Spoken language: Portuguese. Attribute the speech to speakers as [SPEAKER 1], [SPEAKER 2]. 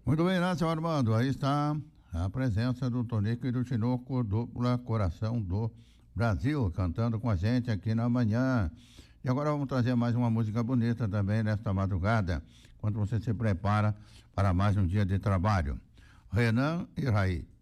[SPEAKER 1] Muito bem, né, seu Armando? Aí está a presença do Tonico e do Tinoco, dupla Coração do Brasil, cantando com a gente aqui na manhã. E agora vamos trazer mais uma música bonita também nesta madrugada, quando você se prepara para mais um dia de trabalho. Renan e Raí.